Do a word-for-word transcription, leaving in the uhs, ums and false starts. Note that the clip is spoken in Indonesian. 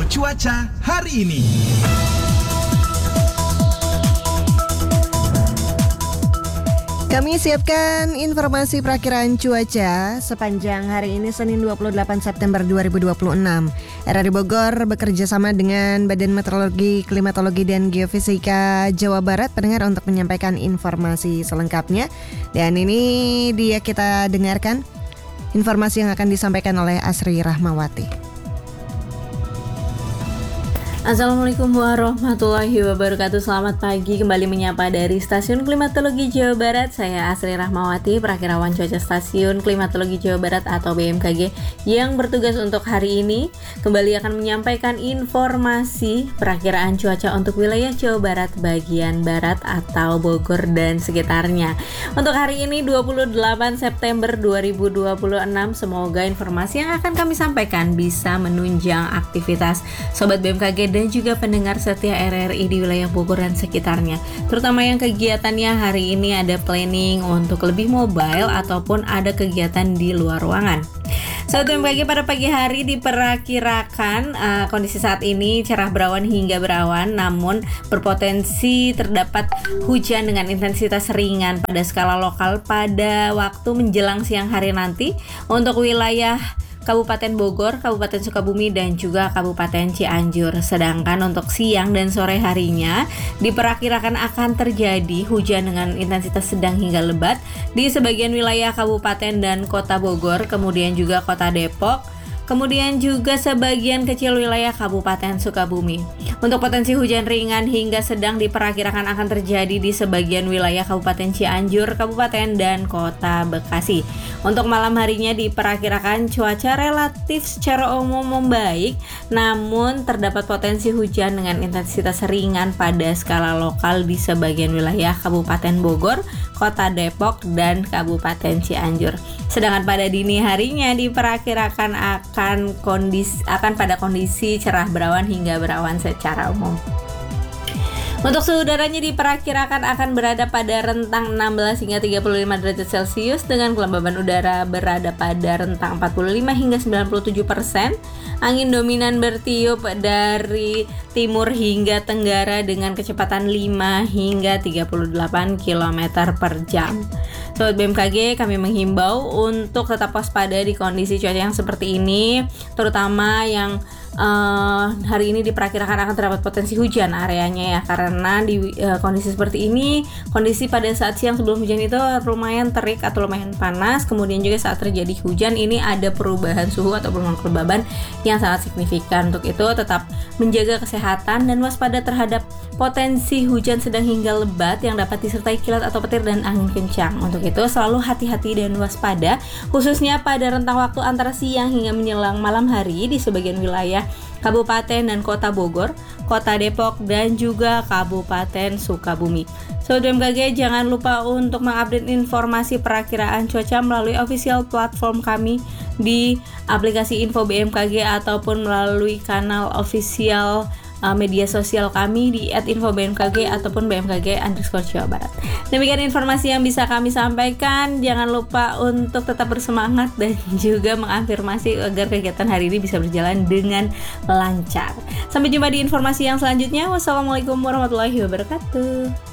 cuaca hari ini. Kami siapkan informasi perakiraan cuaca sepanjang hari ini Senin dua puluh delapan September dua ribu dua puluh enam. R R I Bogor bekerja sama dengan Badan Meteorologi, Klimatologi dan Geofisika Jawa Barat pendengar untuk menyampaikan informasi selengkapnya. Dan ini dia kita dengarkan informasi yang akan disampaikan oleh Asri Rahmawati. Assalamualaikum warahmatullahi wabarakatuh. Selamat pagi, kembali menyapa dari Stasiun Klimatologi Jawa Barat. Saya Asri Rahmawati, perakirawan cuaca Stasiun Klimatologi Jawa Barat atau B M K G yang bertugas untuk hari ini. Kembali akan menyampaikan informasi perakiraan cuaca untuk wilayah Jawa Barat bagian barat atau Bogor dan sekitarnya. Untuk hari ini dua puluh delapan September dua ribu dua puluh enam, semoga informasi yang akan kami sampaikan bisa menunjang aktivitas Sobat B M K G dan juga pendengar setia R R I di wilayah Bogor dan sekitarnya. Terutama yang kegiatannya hari ini ada planning untuk lebih mobile ataupun ada kegiatan di luar ruangan. Sobat B M K G, pada pagi hari diperkirakan uh, kondisi saat ini cerah berawan hingga berawan, namun berpotensi terdapat hujan dengan intensitas ringan pada skala lokal pada waktu menjelang siang hari nanti untuk wilayah Kabupaten Bogor, Kabupaten Sukabumi, dan juga Kabupaten Cianjur. Sedangkan untuk siang dan sore harinya diperkirakan akan terjadi hujan dengan intensitas sedang hingga lebat di sebagian wilayah Kabupaten dan Kota Bogor, kemudian juga Kota Depok, kemudian juga sebagian kecil wilayah Kabupaten Sukabumi. Untuk potensi hujan ringan hingga sedang diperkirakan akan terjadi di sebagian wilayah Kabupaten Cianjur, Kabupaten dan Kota Bekasi. Untuk malam harinya diperkirakan cuaca relatif secara umum membaik, namun terdapat potensi hujan dengan intensitas ringan pada skala lokal di sebagian wilayah Kabupaten Bogor, Kota Depok, dan Kabupaten Cianjur. Sedangkan pada dini harinya diperkirakan akan kondisi akan pada kondisi cerah berawan hingga berawan secara umum. Untuk suhu udaranya diperkirakan akan berada pada rentang enam belas hingga tiga puluh lima derajat Celcius dengan kelembaban udara berada pada rentang empat puluh lima hingga sembilan puluh tujuh persen. Angin dominan bertiup dari timur hingga tenggara dengan kecepatan lima hingga tiga puluh delapan kilometer per jam. Sobat B M K G, kami menghimbau untuk tetap waspada di kondisi cuaca yang seperti ini, terutama yang Uh, hari ini diperkirakan akan terdapat potensi hujan areanya ya, karena di uh, kondisi seperti ini, kondisi pada saat siang sebelum hujan itu lumayan terik atau lumayan panas, kemudian juga saat terjadi hujan ini ada perubahan suhu atau perubahan kelembaban yang sangat signifikan. Untuk itu tetap menjaga kesehatan dan waspada terhadap potensi hujan sedang hingga lebat yang dapat disertai kilat atau petir dan angin kencang. Untuk itu selalu hati-hati dan waspada, khususnya pada rentang waktu antara siang hingga menjelang malam hari di sebagian wilayah Kabupaten dan Kota Bogor, Kota Depok, dan juga Kabupaten Sukabumi. Sobat B M K G, jangan lupa untuk mengupdate informasi perakiraan cuaca melalui official platform kami di aplikasi Info B M K G ataupun melalui kanal official uh, media sosial kami di et info b m k g ataupun b m k g underscore Jawa Barat. Demikian informasi yang bisa kami sampaikan. Jangan lupa untuk tetap bersemangat dan juga mengafirmasi agar kegiatan hari ini bisa berjalan dengan lancar. Sampai jumpa di informasi yang selanjutnya. Wassalamualaikum warahmatullahi wabarakatuh.